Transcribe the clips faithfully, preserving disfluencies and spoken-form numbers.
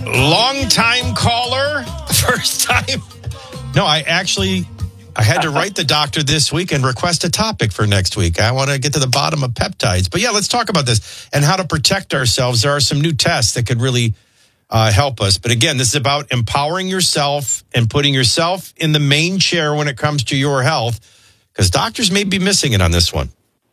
Long time caller, first time. No, I actually, I had to write the doctor this week and request a topic for next week. I want to get to the bottom of peptides. But yeah, let's talk about this and how to protect ourselves. There are some new tests that could really uh, help us. But again, this is about empowering yourself and putting yourself in the main chair when it comes to your health, because doctors may be missing it on this one.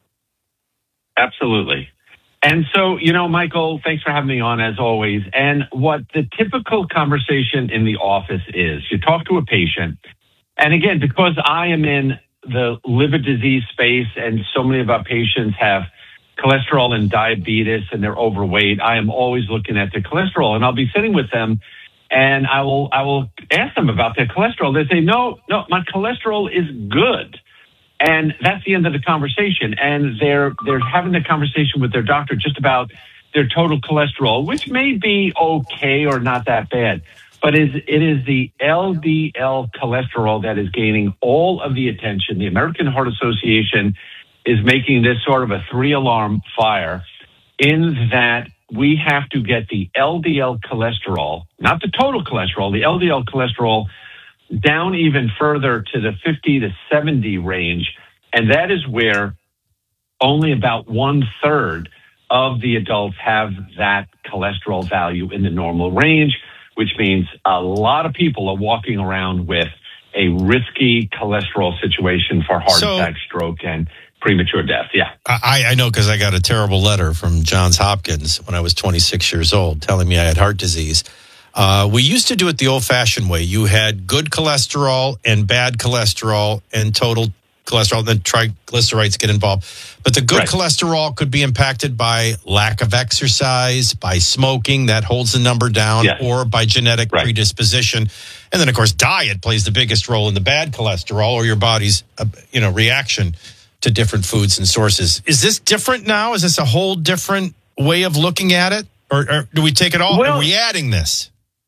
Absolutely. And so, you know, Michael, thanks for having me on as always. And what the typical conversation in the office is, you talk to a patient, and again, because I am in the liver disease space and so many of our patients have cholesterol and diabetes and they're overweight, I am always looking at their cholesterol, and I'll be sitting with them and I will, I will ask them about their cholesterol. They say, no, no, my cholesterol is good. And that's the end of the conversation. And they're they're having the conversation with their doctor just about their total cholesterol, which may be okay or not that bad. But is it is the L D L cholesterol that is gaining all of the attention. The American Heart Association is making this sort of a three-alarm fire in that we have to get the L D L cholesterol, not the total cholesterol, the L D L cholesterol, down even further to the fifty to seventy range. And that is where only about one third of the adults have that cholesterol value in the normal range, which means a lot of people are walking around with a risky cholesterol situation for heart So- attack, stroke, and premature death. Yeah. I, I know because I got a terrible letter from Johns Hopkins when I was twenty-six years old telling me I had heart disease. Uh, we used to do it the old-fashioned way. You had good cholesterol and bad cholesterol and total cholesterol, and then triglycerides get involved. But the good Right. cholesterol could be impacted by lack of exercise, by smoking, that holds the number down, Yes. or by genetic Right. predisposition. And then, of course, diet plays the biggest role in the bad cholesterol or your body's uh, you know, reaction to different foods and sources. Is this different now? Is this a whole different way of looking at it? Or, or do we take it all? Well- Are we adding this?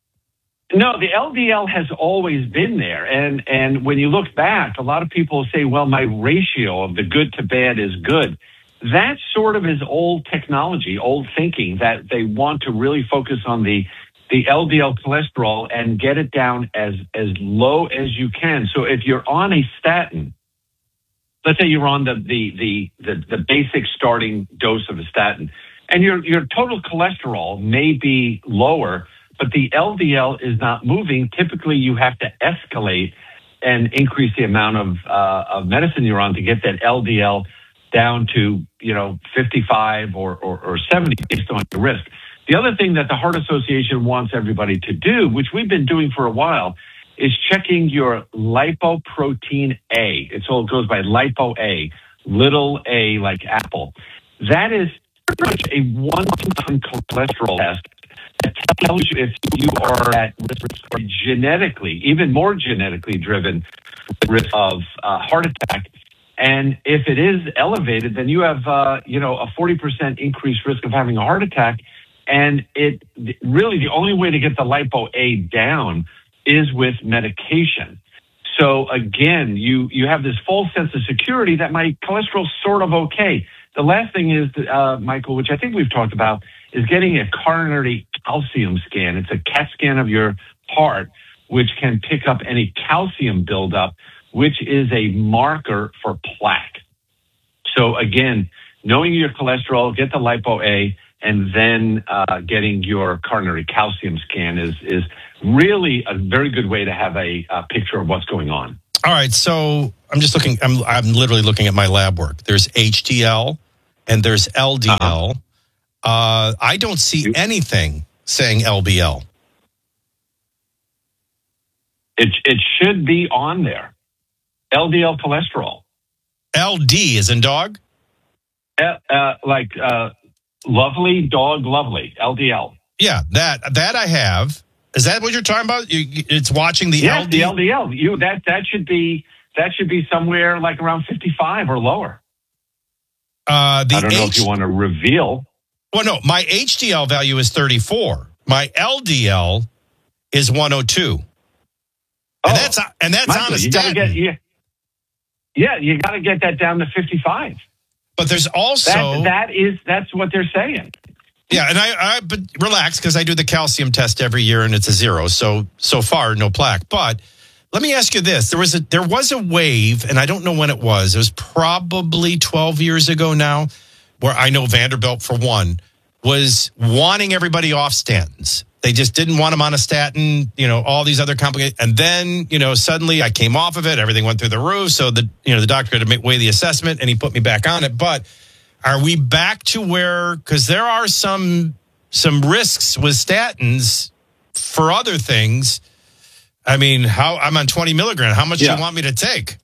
No, the L D L has always been there. And and when you look back, a lot of people say, well, my ratio of the good to bad is good. That sort of is old technology, old thinking, that they want to really focus on the the L D L cholesterol and get it down as, as low as you can. So if you're on a statin, let's say you're on the the the the, the basic starting dose of a statin, and your your total cholesterol may be lower, but the L D L is not moving. Typically, you have to escalate and increase the amount of uh, of medicine you're on to get that L D L down to, you know, fifty-five or, or, or seventy based on your risk. The other thing that the Heart Association wants everybody to do, which we've been doing for a while, is checking your lipoprotein A. It's all it goes by lipo A, little a like apple. That is pretty much a one-time cholesterol test that tells you if you are at risk or genetically, even more genetically driven risk of uh, heart attack. And if it is elevated, then you have, uh, you know, a forty percent increased risk of having a heart attack. And it really, the only way to get the lipo A down is with medication. So again, you, you have this false sense of security that my cholesterol's sort of okay. The last thing is, uh, Michael, which I think we've talked about, is getting a coronary calcium scan. It's a CAT scan of your heart, which can pick up any calcium buildup, which is a marker for plaque. So again, knowing your cholesterol, get the lipo A, and then uh, getting your coronary calcium scan is is really a very good way to have a, a picture of what's going on. All right, so I'm just looking, I'm I'm literally looking at my lab work. There's H D L and there's L D L. Uh-huh. Uh, I don't see anything saying L B L. It it should be on there. L D L cholesterol. L D is in dog? Uh, uh, like uh, lovely, dog, lovely, L D L. Yeah, that that I have. Is that what you're talking about? You, it's watching the yes, L D? the L D L. You that that should be that should be somewhere like around fifty-five or lower. Uh, the I don't know H- if you want to reveal. Well, no, my H D L value is thirty-four. My L D L is one oh two. Oh, and that's and that's Michael, on a you gotta statin. get, yeah, yeah, you got to get that down to fifty-five. But there's also That, that is that's what they're saying. Yeah, and I, I but relax because I do the calcium test every year and it's a zero. So so far, no plaque. But let me ask you this: there was a there was a wave, and I don't know when it was. It was probably twelve years ago now, where I know Vanderbilt, for one, was wanting everybody off statins. They just didn't want them on a statin, you know, all these other complicated. And then, you know, suddenly I came off of it. Everything went through the roof. So the, you know, the doctor had to weigh the assessment and he put me back on it. But are we back to where, because there are some, some risks with statins for other things. I mean, how I'm on twenty milligrams. How much yeah. do you want me to take?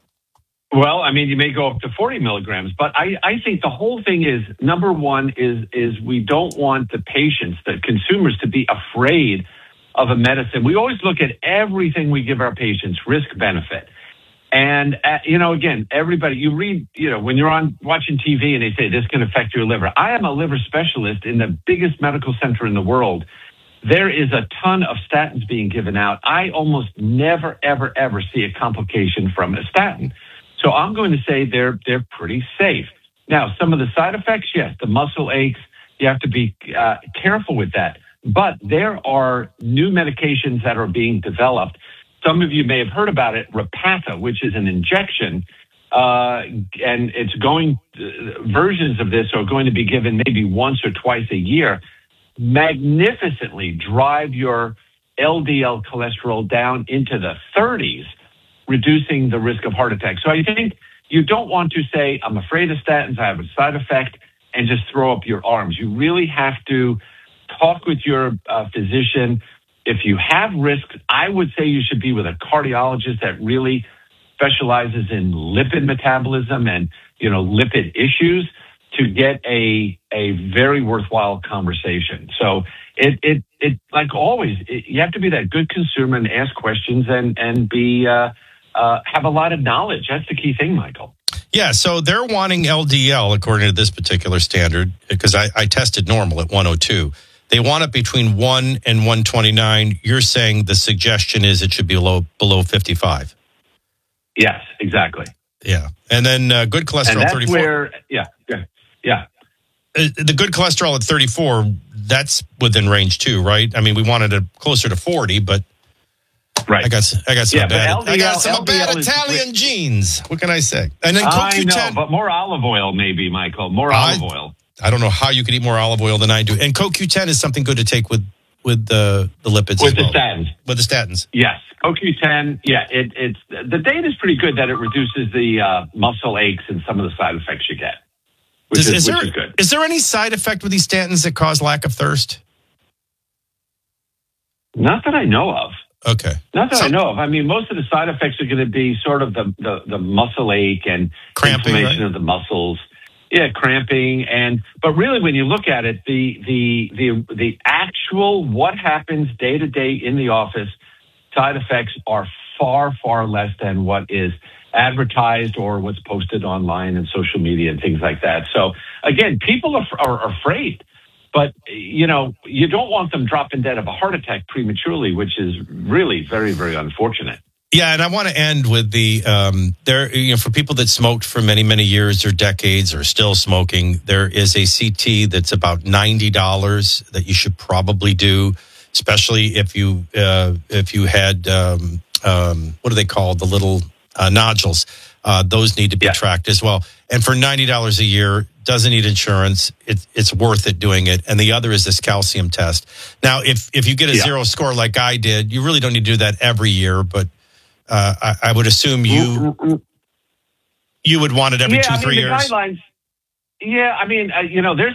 Well, I mean, you may go up to forty milligrams, but I, I think the whole thing is, number one is, is we don't want the patients, the consumers, to be afraid of a medicine. We always look at everything we give our patients, risk benefit. And, uh, you know, again, everybody, you read, you know, when you're on watching T V and they say this can affect your liver. I am a liver specialist in the biggest medical center in the world. There is a ton of statins being given out. I almost never, ever, ever see a complication from a statin. So I'm going to say they're they're pretty safe. Now, some of the side effects, yes, the muscle aches, you have to be uh, careful with that. But there are new medications that are being developed. Some of you may have heard about it, Repatha, which is an injection, uh, and it's going, uh, versions of this are going to be given maybe once or twice a year, magnificently drive your L D L cholesterol down into the thirties, reducing the risk of heart attack. So I think you don't want to say, I'm afraid of statins, I have a side effect, and just throw up your arms. You really have to talk with your uh, physician. If you have risks, I would say you should be with a cardiologist that really specializes in lipid metabolism and, you know, lipid issues to get a a very worthwhile conversation. So it it it like always, it, you have to be that good consumer and ask questions and and be uh, uh, have a lot of knowledge. That's the key thing, Michael. Yeah, so they're wanting L D L according to this particular standard, because I, I tested normal at one oh two. They want it between one and one twenty-nine. You're saying the suggestion is it should be below below fifty-five. Yes, exactly. Yeah, and then uh, good cholesterol and that's thirty-four. Where, yeah, yeah, yeah. Uh, the good cholesterol at thirty-four, that's within range too, right? I mean, we wanted it closer to forty, but right. I got I got some yeah, bad L D L, I got some L D L bad is, Italian genes. What can I say? And then I know, C O Q ten. but more olive oil, maybe, Michael. More I, olive oil. I don't know how you could eat more olive oil than I do. And C O Q ten is something good to take with with the the lipids with as well. the statins. With the statins. Yes, C O Q ten. Yeah, it, it's the data is pretty good that it reduces the uh, muscle aches and some of the side effects you get, which Does, is, is, which there, is good. Is there any side effect with these statins that cause lack of thirst? Not that I know of. Okay. Not that so, I know of. I mean, most of the side effects are going to be sort of the, the, the muscle ache and cramping, inflammation right? of the muscles. Yeah, cramping. And but really, when you look at it, the the the the actual what happens day to day in the office side effects are far, far less than what is advertised or what's posted online and social media and things like that. So again, people are, are afraid. But, you know, you don't want them dropping dead of a heart attack prematurely, which is really very, very unfortunate. Yeah, and I want to end with the, um, there, you know, for people that smoked for many, many years or decades or still smoking, there is a C T that's about ninety dollars that you should probably do, especially if you, uh, if you had, um, um, what are they called? The little uh, nodules. Uh, those need to be yeah. tracked as well. And for ninety dollars a year, doesn't need insurance. It, it's worth it doing it. And the other is this calcium test. Now, if, if you get a yeah. zero score like I did, you really don't need to do that every year. But uh, I, I would assume you you would want it every yeah, two, I mean, three the years. Guidelines, yeah, I mean, uh, you know, there's